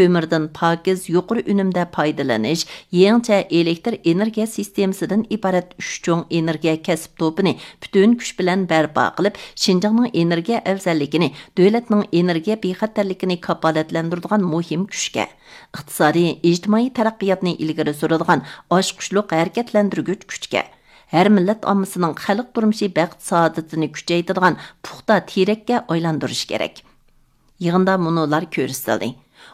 ko'mirdan pokiz, yuqori unumda foydalanish, yangicha elektr energiya sistemasidan iborat 3 cho'ng energiya kasb to'pini butun kuch bilan barpo qilib, Şinjanning energiya afzalligini, davlatning energiya bexatarligini kafolatlantiradigan muhim kuchga, iqtisodiy, ijtimoiy taraqqiyotni ilgari suradigan oshqushliq harakatlantirgich kuchga, her millet ommasının xalq turmushi baxt saodatini kuchaytiradigan puxta terakka aylantirish kerak. Yig'inda munolar ko'rsatildi.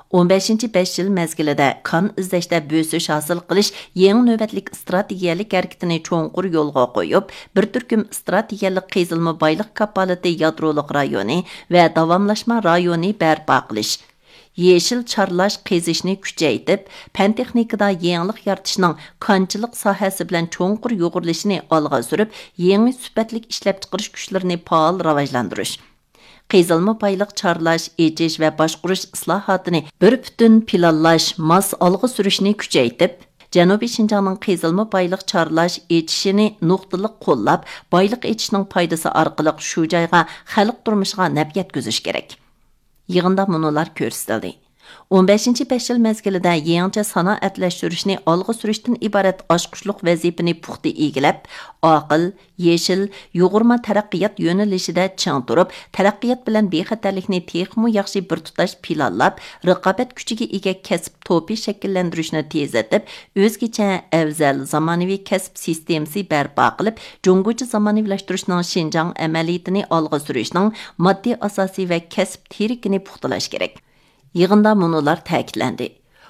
15 5 yil mezgilida kan izlashda bo'sish hosil qilish yangi navbatlik strategiyalik harakatini cho'nqur yo'lga qo'yib, bir turkum strategiyalik qazilma boylik kapolati yadroliq rayoni va davomlashma rayoni barpo qilish, yeşil çarlaş qezishni kuchaytib, fan texnikada yangilik yaratishning qanchalik sohasi bilan cho'nqur yo'g'rilishini olg'a surib, yangi sifatlik ishlab chiqarish kuchlarini faol rivojlantirish. Qezilma payliq çarlash, echish va boshqarish islohotini bir butun planlash, mas olg'a surishni kuchaytib, Janubiy Şinjanning qezilma payliq çarlash, echishini nuqtaliq qo'llab, boyliq echishning foydasi orqali shu joyga xalq turmushiga naf yetkazish kerak. Yig'inda munolar ko'rsatildi. 15 5 yil mezgilida yangicha sanoatlashtirishni olg'a surishdan iborat oshqushliq vazifani puxta egilab, aql, yeşil, yo'g'irma taraqqiyot yo'nalishida chang turib, taraqqiyot bilan bexatarlikni texmo yaxshi bir tutash planlab, raqobat kuchiga ega kasb to'pi shakllantirishni tezlatib, o'zgacha afzal zamonaviy kasb sistemasi barpo qilib, jungocha zamonaviylashtirishning Şinjan amaliyotini olg'a surishning moddiy asosi va kasb terikini puxtalash kerak. Yig'inda munolar ta'kidlandi.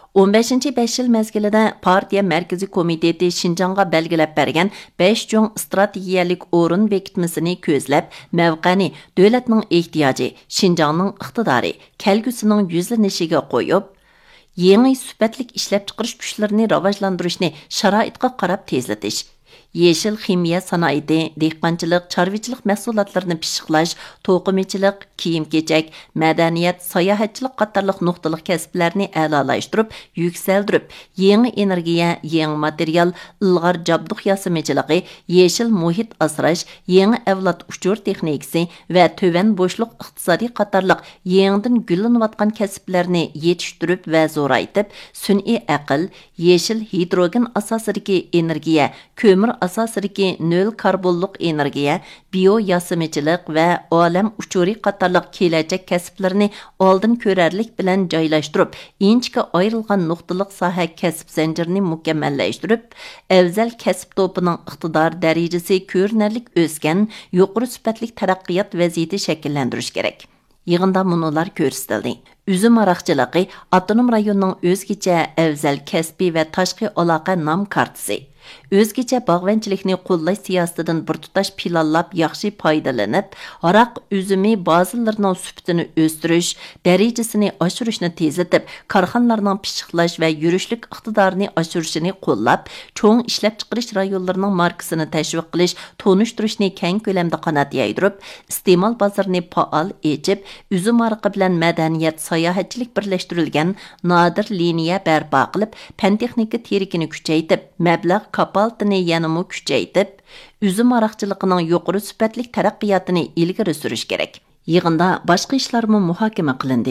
15 5 yil mezgilida partiya markaziy komiteti Şinjanga belgilab bergan 5 cho'ng strategiyalik o'rin bekitmasini ko'zlab, mavqani davlatning ehtiyoji, Şinjangning iqtidori, kelgusining yuzlanishiga qo'yib, yangi sifatlik ishlab chiqarish kuchlarini rivojlantirishni sharoitga qarab tezlatish, yeşil ximiya sanoati, dehqonchilik, chorvachilik mahsulotlarini pishiqlash, to'qimachilik, kiyim-kechak, madaniyat, sayohatchilik qatorliq nuqtaliq kasblarni a'lolashtirib, yuksaltirib, yangi energiya, yangi material, ilg'or jabduq yasamachiligi, yeşil muhit asrash, yangi avlod uchur texnikasi va to'van bo'shliq iqtisodiy qatorliq yangidan gullanayotgan kasblarni yetishtirib va zo'raytib, sun'iy aql, yeşil hidrogen asosidagi energiya, ko'mir asosidagi nol karbonliq energiya, bio yasamachilik va olam uchuri qatorliq kelajak kasblarini oldin ko'rarlik bilan joylashtirib, inchga ayrilgan nuqtaliq soha kasb zanjirini mukammallashtirib, afzal kasb to'pining iqtidor darajasi ko'rinarlik o'sgan, yuqori sifatli taraqqiyot vaziyati shakllantirish kerak. Yig'inda munolar ko'rsatildi. Üzüm aroqchiligi avtonom rayonning o'zgacha afzal kasbiy va tashqi aloqa nom kartasi. O'zgacha bog'vanchilikni qo'llash siyosatidan bir tutash planlab yaxshi foydalanib, aroq üzümü bazılarning sifatini o'stirish, darajasini oshirishni tezlatib, korxonalarning pishiqlash va yurishlik iqtidorini oshirishini qo'llab, cho'ng ishlab chiqarish rayonlarining markasini tashviq qilish, tonishtirishni keng ko'lamda qanot yaydirib, iste'mol bozorini faol echib, üzüm aroqi bilan madaniyat, sayohatchilik birlashtirilgan nodir liniya barpo qilib, fan texnika terikini kuchaytib, mablag' kapoltini yanamı kuchaytib, üzüm aroqchiligining yuqori sifatlik taraqqiyotini ilgari surish kerak. Yig'inda boshqa ishlarmi muhokama qilindi.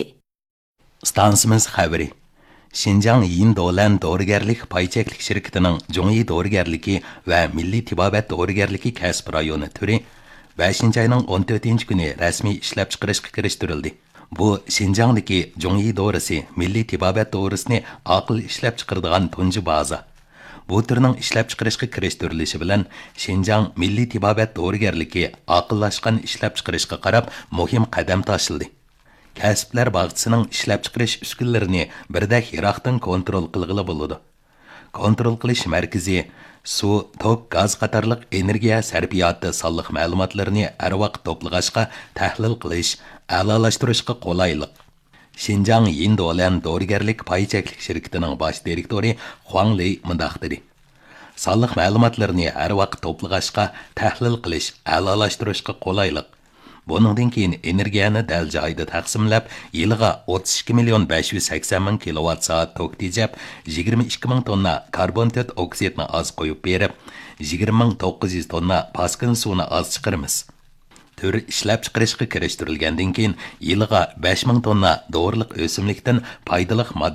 Stansimiz xabari. Şinjan Yin Dolan Doğrugerlik Payçeklik şirketining Jongi Doğrugerligi va Milliy tibobat Doğrugerligi kasb rayoni turi 5 ayning 14 kuni rasmiy ishlab chiqarishga kirishtirildi. Bu Şinjandagi Jongi Doğrusi Milliy tibobat Doğrusini aql ishlab chiqaradigan tunji baza. Bu türning ishlab chiqarishga kirishtirilishi bilan Şinjan Milliy tibobat Doğrugerligi aqllashgan ishlab chiqarishga qarab muhim qadam tashildi. Kasblar bag'chisining ishlab chiqarish uskunalarini birdak yiroqdan kontrol qilg'ili bo'ladi. Kontrol qilish markazi suv, tok, gaz qatorliq energiya sarfiyoti sonliq ma'lumotlarini har vaqt to'plag'ashga, tahlil qilish, a'lolashtirishga qulaylik. Şinjan Yin Dolan Doğrugerlik Payçeklik şirketining bosh direktori Huang Li mundaq dedi. Sonliq ma'lumotlarni har vaqt to'plag'ashga, tahlil qilish, a'lolashtirishga qulaylik. Buningdan keyin energiyani dal joyda taqsimlab, yiliga 32 million 580 ming kilowatt-soat tok tejab, 22 ming tonna karbon oksidni oz qo'yib berib, 20.900 tonna paskin suvni oz chiqaramiz. Tür ishlab chiqarishga kirishtirilgandan keyin yiliga 5000 tonna dorilik o'simlikdan foydali